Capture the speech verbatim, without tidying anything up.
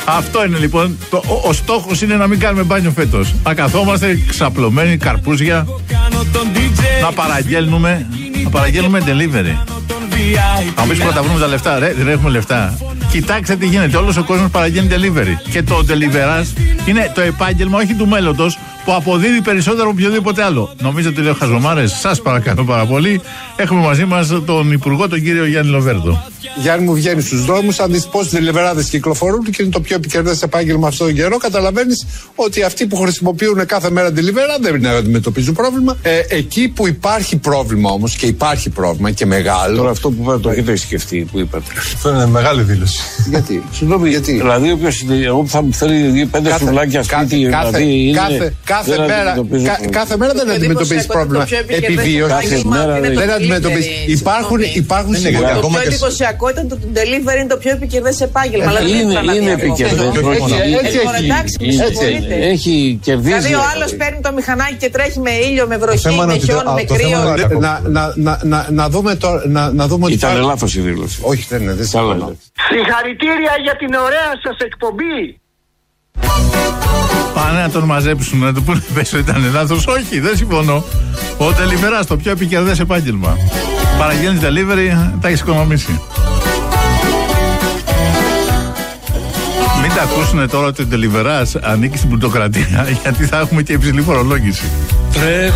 Αυτό είναι λοιπόν. Το, ο ο στόχος είναι να μην κάνουμε μπάνιο φέτος. Να καθόμαστε ξαπλωμένοι, καρπούζια. Να παραγγέλνουμε. Να παραγγέλνουμε delivery. Να πεις πρώτα βρούμε τα λεφτά. Ρε, δεν έχουμε λεφτά. Κοιτάξτε τι γίνεται. Όλος ο κόσμος παραγγέλνει delivery. Και το deliverance είναι το επάγγελμα όχι του μέλλοντος που αποδίδει περισσότερο από οποιοδήποτε άλλο. Νομίζετε ότι λέω χαζομάρες? Σας παρακαλώ πάρα πολύ. Έχουμε μαζί μας τον Υπουργό, τον κύριο Γιάννη Λοβέρδο. Γιάννη μου, βγαίνει στους δρόμους, αν δεις πόσοι deliverάδες κυκλοφορούν και είναι το πιο επικερδές επάγγελμα αυτόν τον καιρό, καταλαβαίνεις ότι αυτοί που χρησιμοποιούν κάθε μέρα delivery δεν αντιμετωπίζουν πρόβλημα. Ε, εκεί που υπάρχει πρόβλημα όμως, και υπάρχει πρόβλημα και μεγάλο. Τώρα αυτό που είπατε το έχετε σκεφτεί, που είπατε. Αυτό είναι μεγάλη δήλωση. Γιατί? Συγγνώμη, γιατί? Δηλαδή, όποιος εγώ που θα μου φέρει πέντε σουβλάκια σπίτι, δηλαδή είναι. Κάθε, κάθε, μέρα, κα, κάθε μέρα δεν αντιμετωπίζει πρόβλημα επιβίωσης. Δεν αντιμετωπίζει. Υπάρχουν, υπάρχουν σημεία. Το πιο εντυπωσιακό ήταν το delivery είναι το πιο επικερδές επάγγελμα. Είναι επικερδές. Έχει κερδίσει. Δηλαδή, ο άλλος παίρνει το μηχανάκι και τρέχει με ήλιο, με βροχή, με χιόνι, με κρύο. Να δούμε τώρα. Ήταν λάθος η δήλωση. Όχι, δεν είναι. Συγχαρητήρια για την ωραία σας εκπομπή. Πάνε να τον μαζέψουν, να του πούνε πες ότι ήταν λάθος. Όχι, δεν συμφωνώ. Ο deliverás, το πιο επικερδές επάγγελμα. Παραγγέλνεις delivery, τα έχεις οικονομήσει. Μην τα ακούσουν τώρα ότι ο deliverás ανήκει στην πλουτοκρατία, γιατί θα έχουμε και υψηλή φορολόγηση.